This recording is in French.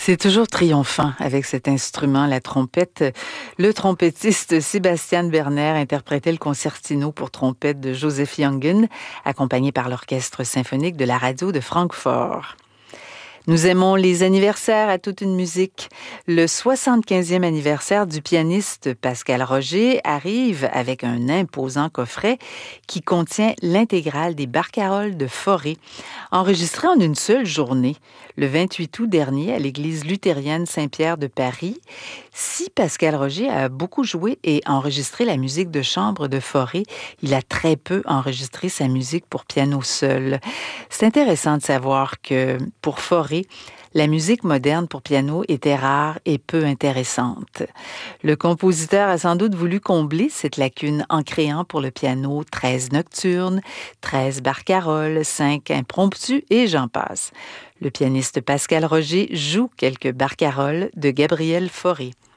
C'est toujours triomphant avec cet instrument, la trompette. Le trompettiste Sébastien Berner interprétait le concertino pour trompette de Joseph Jungen, accompagné par l'Orchestre symphonique de la radio de Francfort. Nous aimons les anniversaires à toute une musique. Le 75e anniversaire du pianiste Pascal Roger arrive avec un imposant coffret qui contient l'intégrale des barcaroles de Fauré, enregistrées en une seule journée, le 28 août dernier à l'église luthérienne Saint-Pierre de Paris. Si Pascal Roger a beaucoup joué et enregistré la musique de chambre de Fauré, il a très peu enregistré sa musique pour piano seul. C'est intéressant de savoir que pour Fauré, la musique moderne pour piano était rare et peu intéressante. Le compositeur a sans doute voulu combler cette lacune en créant pour le piano 13 nocturnes, 13 barcaroles, 5 impromptus et j'en passe. Le pianiste Pascal Roger joue quelques barcaroles de Gabriel Fauré.